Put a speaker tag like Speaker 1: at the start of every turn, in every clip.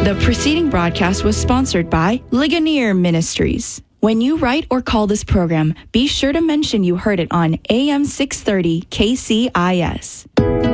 Speaker 1: The preceding broadcast was sponsored by Ligonier Ministries. When you write or call this program, be sure to mention you heard it on AM 630 KCIS.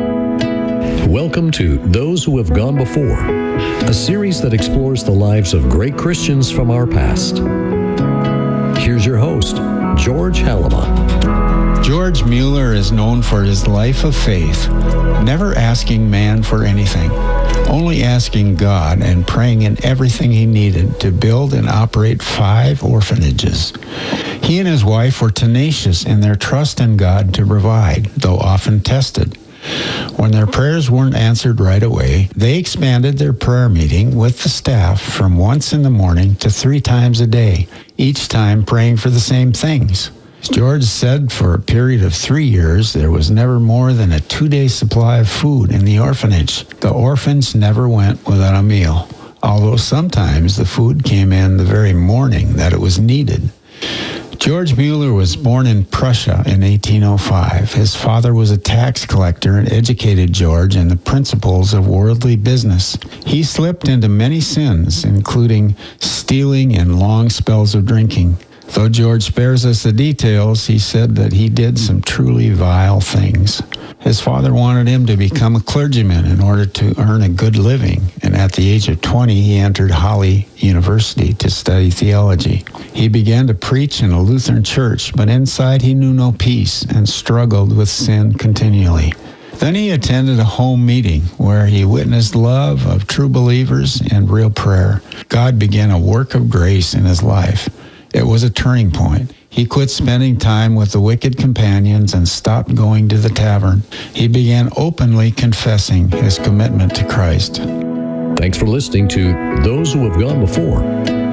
Speaker 2: Welcome to Those Who Have Gone Before, a series that explores the lives of great Christians from our past. Here's your host, George Halima.
Speaker 3: George Mueller is known for his life of faith, never asking man for anything, only asking God and praying in everything he needed to build and operate 5 orphanages. He and his wife were tenacious in their trust in God to provide, though often tested. When their prayers weren't answered right away, they expanded their prayer meeting with the staff from once in the morning to 3 times a day, each time praying for the same things. George said for a period of 3 years, there was never more than a 2-day supply of food in the orphanage. The orphans never went without a meal, although sometimes the food came in the very morning that it was needed. George Mueller was born in Prussia in 1805. His father was a tax collector and educated George in the principles of worldly business. He slipped into many sins, including stealing and long spells of drinking. Though George spares us the details, he said that he did some truly vile things. His father wanted him to become a clergyman in order to earn a good living, and at the age of 20, he entered Halle University to study theology. He began to preach in a Lutheran church, but inside he knew no peace and struggled with sin continually. Then he attended a home meeting where he witnessed love of true believers and real prayer. God began a work of grace in his life. It was a turning point. He quit spending time with the wicked companions and stopped going to the tavern. He began openly confessing his commitment to Christ.
Speaker 2: Thanks for listening to Those Who Have Gone Before.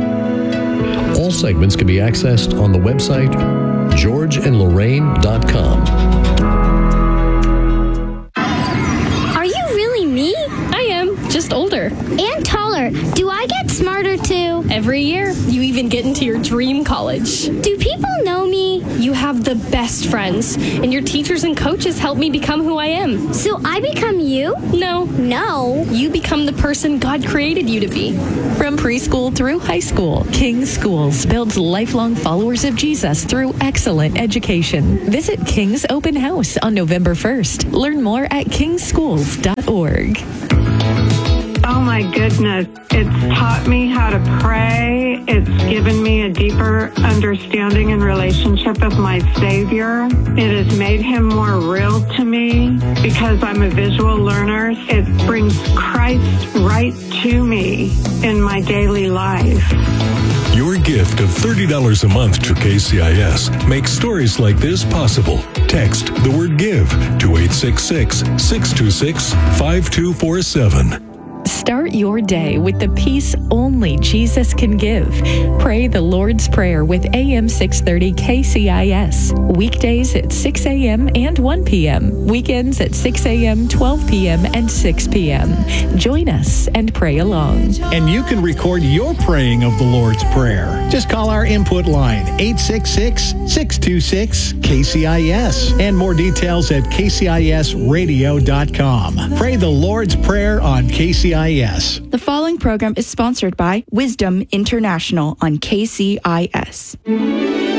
Speaker 2: All segments can be accessed on the website georgeandlorraine.com.
Speaker 4: Are you really me?
Speaker 5: I am, just older.
Speaker 4: And taller. Do I get smarter too?
Speaker 5: Every year, you even get into your dream college.
Speaker 4: Do people know me?
Speaker 5: You have the best friends, and your teachers and coaches help me become who I am.
Speaker 4: So I become you?
Speaker 5: No.
Speaker 4: No.
Speaker 5: You become the person God created you to be.
Speaker 6: From preschool through high school, King's Schools builds lifelong followers of Jesus through excellent education. Visit King's Open House on November 1st. Learn more at kingschools.org.
Speaker 7: Oh my goodness. It's taught me how to pray. It's given me a deeper understanding and relationship of my Savior. It has made him more real to me because I'm a visual learner. It brings Christ right to me in my daily life.
Speaker 8: Your gift of $30 a month to KCIS makes stories like this possible. Text the word GIVE to 866-626-5247.
Speaker 6: Start your day with the peace only Jesus can give. Pray the Lord's Prayer with AM 630 KCIS. Weekdays at 6 a.m. and 1 p.m. Weekends at 6 a.m., 12 p.m., and 6 p.m. Join us and pray along.
Speaker 9: And you can record your praying of the Lord's Prayer. Just call our input line, 866-626-KCIS. And more details at kcisradio.com. Pray the Lord's Prayer on KCIS.
Speaker 1: The following program is sponsored by Wisdom International on KCIS.